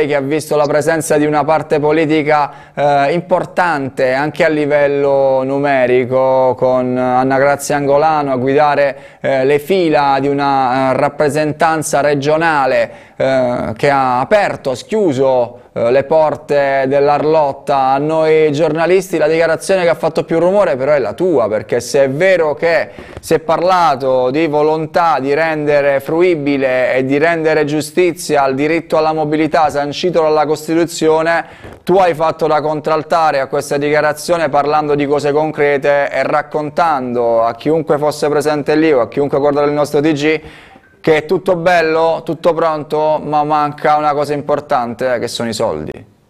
direi che ha visto la presenza di una parte politica importante anche a livello numerico, con Anna Grazia Angolano a guidare le fila di una rappresentanza regionale che ha aperto, schiuso le porte dell'Arlotta a noi giornalisti. La dichiarazione che ha fatto più rumore però è la tua, perché se è vero che si è parlato di volontà di rendere fruibile e di rendere giustizia al diritto alla mobilità sancito dalla Costituzione, tu hai fatto da contraltare a questa dichiarazione parlando di cose concrete e raccontando a chiunque fosse presente lì o a chiunque guarda il nostro TG che è tutto bello, tutto pronto, ma manca una cosa importante, che sono i soldi.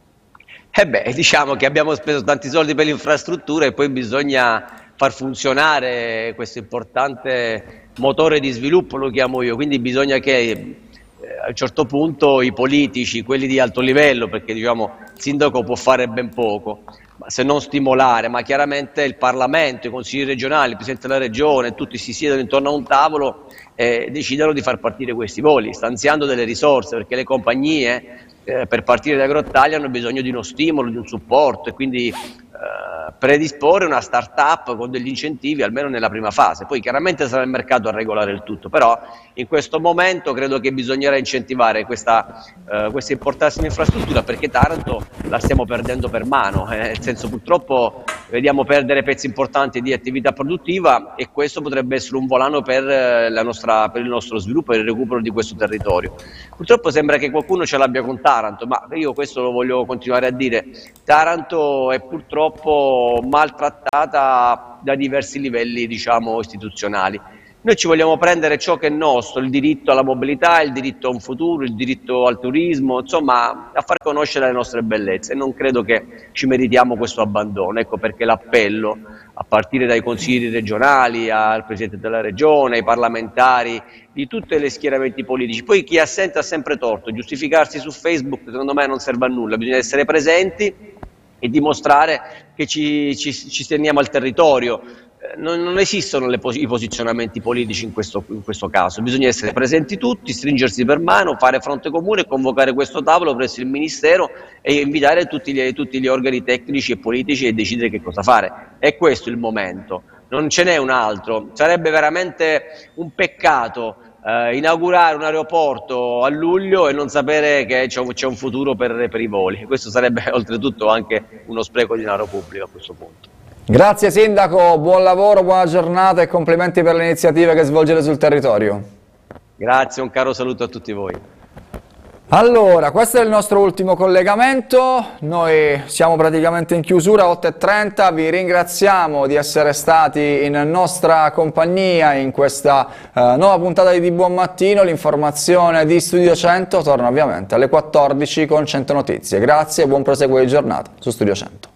Diciamo che abbiamo speso tanti soldi per l'infrastruttura e poi bisogna far funzionare questo importante motore di sviluppo, lo chiamo io, quindi bisogna che a un certo punto i politici, quelli di alto livello, perché diciamo il sindaco può fare ben poco, se non stimolare, ma chiaramente il Parlamento, i consigli regionali, il Presidente della Regione, tutti si siedono intorno a un tavolo e decidano di far partire questi voli, stanziando delle risorse, perché le compagnie per partire da Grottaglia hanno bisogno di uno stimolo, di un supporto, e quindi predisporre una start-up con degli incentivi almeno nella prima fase. Poi chiaramente sarà il mercato a regolare il tutto, però in questo momento credo che bisognerà incentivare questa importantissima infrastruttura, perché Taranto la stiamo perdendo per mano, nel senso, purtroppo vediamo perdere pezzi importanti di attività produttiva, e questo potrebbe essere un volano per il nostro sviluppo e il recupero di questo territorio. Purtroppo sembra che qualcuno ce l'abbia con Taranto, ma io questo lo voglio continuare a dire. Taranto è purtroppo maltrattata da diversi livelli, diciamo, istituzionali. Noi ci vogliamo prendere ciò che è nostro, il diritto alla mobilità, il diritto a un futuro, il diritto al turismo, insomma a far conoscere le nostre bellezze, e non credo che ci meritiamo questo abbandono. Ecco perché l'appello, a partire dai consigli regionali, al Presidente della Regione, ai parlamentari di tutti gli schieramenti politici. Poi chi assente ha sempre torto, giustificarsi su Facebook secondo me non serve a nulla, bisogna essere presenti e dimostrare che ci teniamo al territorio. Non esistono i posizionamenti politici in questo caso, bisogna essere presenti tutti, stringersi per mano, fare fronte comune, convocare questo tavolo presso il Ministero e invitare tutti gli organi tecnici e politici e decidere che cosa fare. È questo il momento, non ce n'è un altro. Sarebbe veramente un peccato inaugurare un aeroporto a luglio e non sapere che c'è un futuro per i voli. Questo sarebbe oltretutto anche uno spreco di denaro pubblico a questo punto. Grazie Sindaco, buon lavoro, buona giornata e complimenti per le iniziative che svolgete sul territorio. Grazie, un caro saluto a tutti voi. Allora, questo è il nostro ultimo collegamento, noi siamo praticamente in chiusura, 8:30, vi ringraziamo di essere stati in nostra compagnia in questa nuova puntata di Buon Mattino. L'informazione di Studio 100 torna ovviamente alle 14 con 100 notizie. Grazie e buon proseguo di giornata su Studio 100.